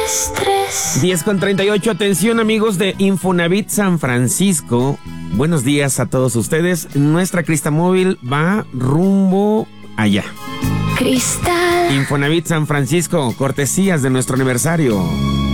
estrés. 10:38, atención amigos de Infonavit San Francisco. Buenos días a todos ustedes. Nuestra Cristamóvil va rumbo allá. Cristal. Infonavit San Francisco, cortesías de nuestro aniversario.